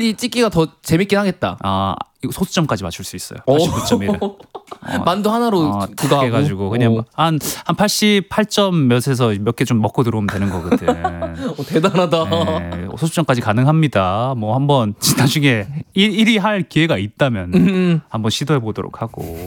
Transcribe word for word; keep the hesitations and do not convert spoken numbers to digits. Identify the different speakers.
Speaker 1: 사진 찍기가 더 재밌긴 하겠다.
Speaker 2: 아 이거 소수점까지 맞출 수 있어요. 팔십구 점 일을.
Speaker 1: 어, 만두 하나로
Speaker 2: 어,
Speaker 1: 그거 하고.
Speaker 2: 해가지고 그냥 한한 팔십팔 점 몇에서 몇 개 좀 먹고 들어오면 되는 거거든.
Speaker 1: 어, 대단하다.
Speaker 2: 네, 소수점까지 가능합니다. 뭐 한번 나중에 일 위 할 기회가 있다면
Speaker 1: 음.
Speaker 2: 한번 시도해 보도록 하고.